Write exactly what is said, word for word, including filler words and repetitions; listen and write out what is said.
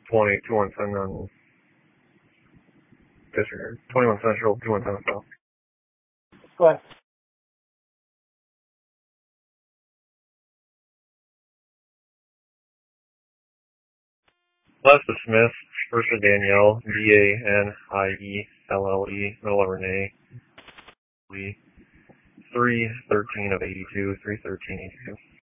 twenty, two one ten on disregard. twenty-one Central, two one ten South. Go ahead. Last Smith, first for Danielle, D A N I E L L E, middle of Renee, Lee, three thirteen of eighty-two, three thirteen eighty-two.